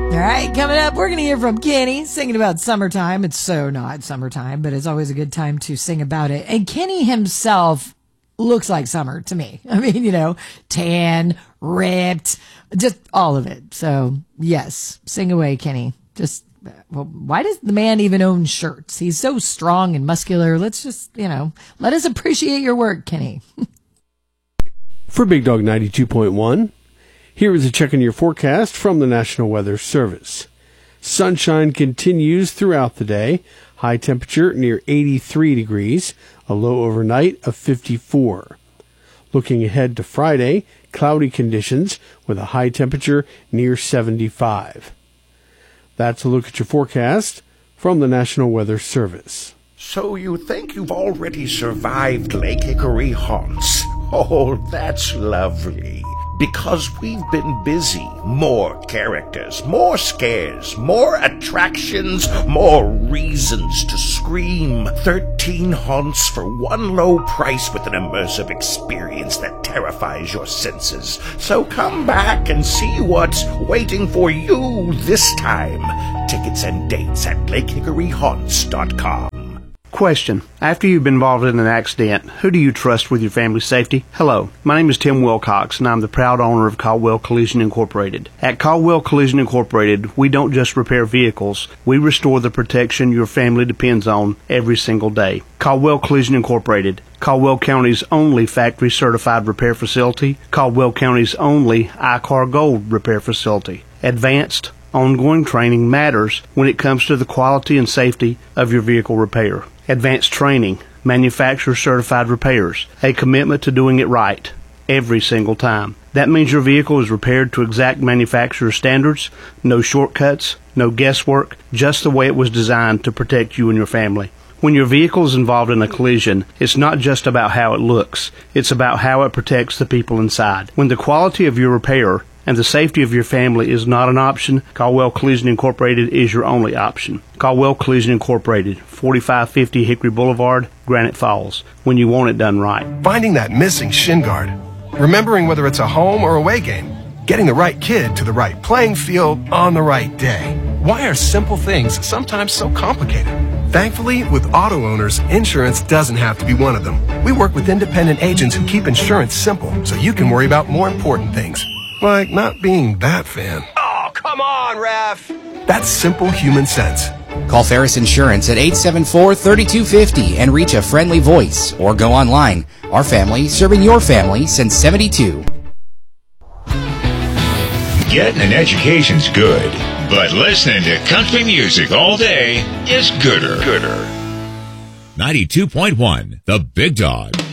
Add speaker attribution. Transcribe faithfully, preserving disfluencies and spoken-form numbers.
Speaker 1: All right, coming up, we're going to hear from Kenny singing about summertime. It's so not summertime, but it's always a good time to sing about it. And Kenny himself looks like summer to me. I mean, you know, tan, ripped, just all of it. So, yes, sing away, Kenny. Just, well, why does the man even own shirts? He's so strong and muscular. Let's just, you know, let us appreciate your work, Kenny.
Speaker 2: For Big Dog ninety-two point one, here is a check on your forecast from the National Weather Service. Sunshine continues throughout the day. High temperature near eighty-three degrees, a low overnight of fifty-four. Looking ahead to Friday, cloudy conditions with a high temperature near seventy-five. That's a look at your forecast from the National Weather Service.
Speaker 3: So you think you've already survived Lake Hickory haunts? Oh, that's lovely. Because we've been busy. More characters, more scares, more attractions, more reasons to scream. Thirteen haunts for one low price with an immersive experience that terrifies your senses. So come back and see what's waiting for you this time. Tickets and dates at lake hickory haunts dot com.
Speaker 4: Question. After you've been involved in an accident, who do you trust with your family's safety? Hello, my name is Tim Wilcox, and I'm the proud owner of Caldwell Collision Incorporated. At Caldwell Collision Incorporated, we don't just repair vehicles, we restore the protection your family depends on every single day. Caldwell Collision Incorporated, Caldwell County's only factory-certified repair facility, Caldwell County's only I C A R Gold repair facility. Advanced, ongoing training matters when it comes to the quality and safety of your vehicle repair. Advanced training, manufacturer-certified repairs, a commitment to doing it right every single time. That means your vehicle is repaired to exact manufacturer standards, no shortcuts, no guesswork, just the way it was designed to protect you and your family. When your vehicle is involved in a collision, it's not just about how it looks, it's about how it protects the people inside. When the quality of your repair and the safety of your family is not an option, Caldwell Collision Incorporated is your only option. Caldwell Collision Incorporated, forty-five fifty Hickory Boulevard, Granite Falls, when you want it done right.
Speaker 5: Finding that missing shin guard, remembering whether it's a home or away game, getting the right kid to the right playing field on the right day. Why are simple things sometimes so complicated? Thankfully, with auto owners, insurance doesn't have to be one of them. We work with independent agents who keep insurance simple so you can worry about more important things. Like not being that fan.
Speaker 6: Oh, come on, ref!
Speaker 5: That's simple human sense.
Speaker 7: Call Ferris Insurance at eight seven four, three two five zero and reach a friendly voice, or go online. Our family, serving your family since seventy-two.
Speaker 8: Getting an education's good, but listening to country music all day is gooder. Gooder.
Speaker 9: ninety-two point one, The Big Dog.